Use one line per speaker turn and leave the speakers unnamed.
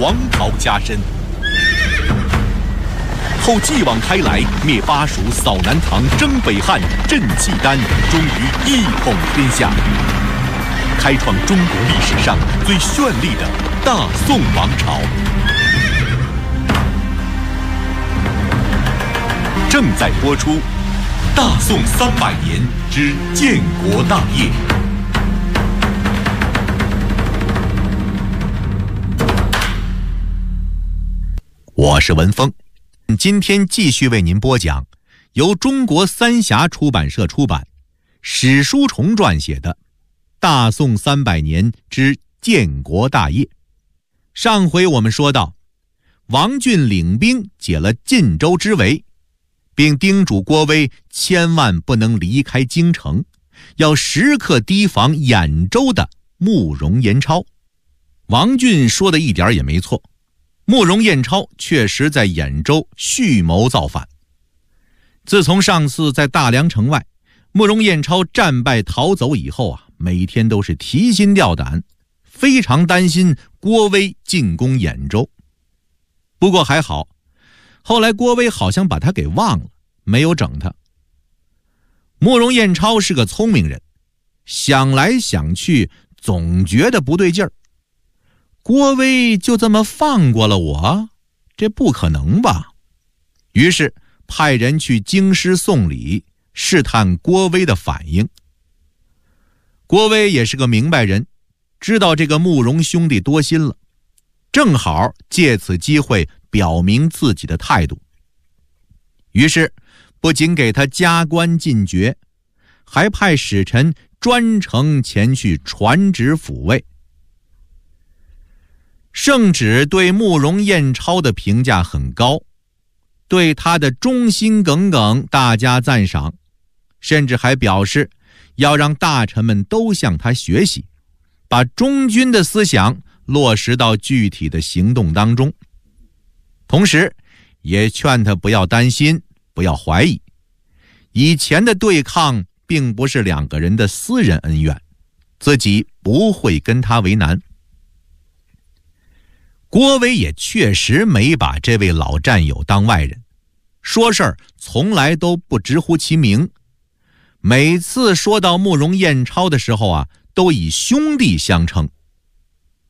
黄袍加身。后继往开来，灭巴蜀，扫南唐，征北汉，镇契丹，终于一统天下，开创中国历史上最绚丽的大宋王朝。正在播出《大宋300年之建国大业》。我是文峰，今天继续为您播讲由中国三峡出版社出版、史书虫撰写的《大宋300年之建国大业》。上回我们说到，王浚领兵解了晋州之围，并叮嘱郭威千万不能离开京城，要时刻提防兖州的慕容延超。王浚说的一点也没错，慕容延超确实在兖州蓄谋造反。自从上次在大梁城外慕容延超战败逃走以后每天都是提心吊胆，非常担心郭威进攻兖州。不过还好，后来郭威好像把他给忘了，没有整他。慕容延超是个聪明人，想来想去总觉得不对劲儿。郭威就这么放过了我？这不可能吧？于是派人去京师送礼，试探郭威的反应。郭威也是个明白人，知道这个慕容兄弟多心了，正好借此机会表明自己的态度。于是不仅给他加官进爵，还派使臣专程前去传旨抚慰。圣旨对慕容延超的评价很高，对他的忠心耿耿大加赞赏，甚至还表示要让大臣们都向他学习，把忠君的思想落实到具体的行动当中。同时也劝他不要担心，不要怀疑，以前的对抗并不是两个人的私人恩怨，自己不会跟他为难。郭威也确实没把这位老战友当外人，说事儿从来都不直呼其名，每次说到慕容延超的时候都以兄弟相称。